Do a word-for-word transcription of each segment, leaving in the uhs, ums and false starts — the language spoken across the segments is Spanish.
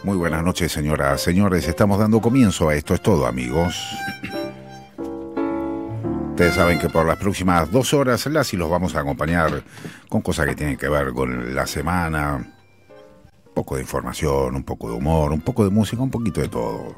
Muy buenas noches, señoras, señores. Estamos dando comienzo a Esto es Todo, amigos. Ustedes saben que por las próximas dos horas las y los vamos a acompañar con cosas que tienen que ver con la semana. Un poco de información, un poco de humor, un poco de música, un poquito de todo.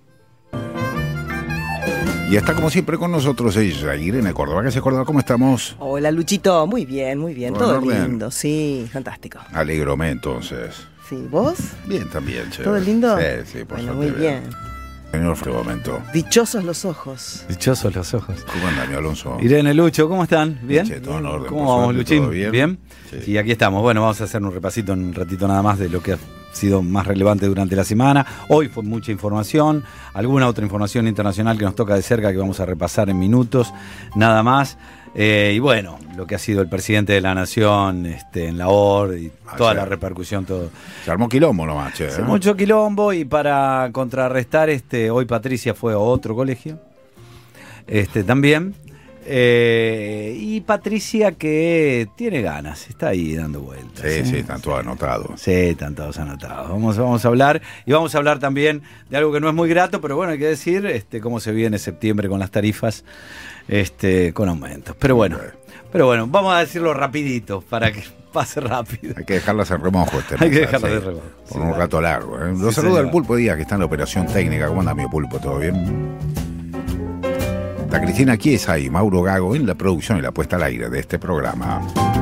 Y está como siempre con nosotros ella, Irene Córdoba. ¿Qué se Córdoba? ¿Cómo estamos? Hola, Luchito. Muy bien, muy bien. Todo, Todo lindo, sí, fantástico. Alégrome, entonces. Sí, ¿vos? Bien, también, che. ¿Todo lindo? Sí, sí, por bueno, suerte, muy bien. Señor Fre momento. Dichosos los ojos. Dichosos los ojos. ¿Cómo anda, mi Alonso? Irene, Lucho, ¿cómo están? ¿Bien? Che, todo en orden, ¿Cómo por vamos, suerte, Luchín? ¿todo bien? ¿Bien? Sí. Y aquí estamos. Bueno, vamos a hacer un repasito en un ratito nada más de lo que ha sido más relevante durante la semana. Hoy fue mucha información, alguna otra información internacional que nos toca de cerca que vamos a repasar en minutos, nada más. Eh, y bueno, lo que ha sido el presidente de la Nación este, en la O R D y toda Ayer. la repercusión, todo. Se armó quilombo nomás, che. Hace ¿eh? mucho quilombo y para contrarrestar, este, hoy Patricia fue a otro colegio, este, también. Eh, y Patricia que tiene ganas, está ahí dando vueltas. Sí, ¿eh? sí, están todos anotados. Sí, están todos anotados. Vamos, vamos a hablar y vamos a hablar también de algo que no es muy grato, pero bueno, hay que decir este, cómo se viene septiembre con las tarifas este, con aumentos. Pero bueno, pero bueno, vamos a decirlo rapidito para que pase rápido. Hay que dejarlas en remojo este Hay que mensaje, dejarlas de sí, remojo. Por Sí, un dale. rato largo. ¿eh? Lo Sí, saluda señor. el Pulpo Díaz, que está en la operación técnica. ¿Cómo anda, mi Pulpo? ¿Todo bien? Está Cristina Chiesa y Mauro Gago en la producción y la puesta al aire de este programa.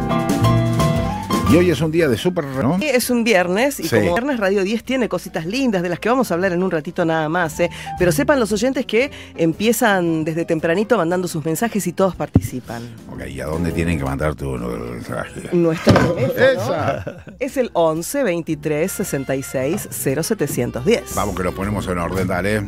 Y hoy es un día de súper, ¿no? Y es un viernes y Sí. como viernes Radio diez tiene cositas lindas de las que vamos a hablar en un ratito nada más, ¿eh? Pero sepan los oyentes que empiezan desde tempranito mandando sus mensajes y todos participan. Ok, ¿y a dónde tienen que mandar tu mensaje? Nuestro teléfono Esa. es el once veintitrés sesenta y seis cero setecientos diez. Vamos que lo ponemos en orden, dale.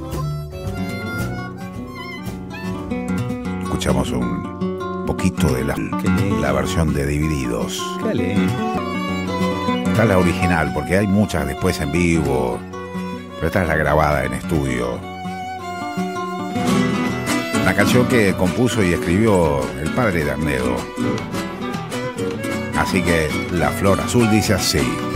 Escuchamos un poquito de la, Qué lindo. la versión de Divididos. Qué lindo. Esta es la original, porque hay muchas después en vivo, pero esta es la grabada en estudio. Una canción que compuso y escribió el padre de Arnedo. Así que La Flor Azul dice así.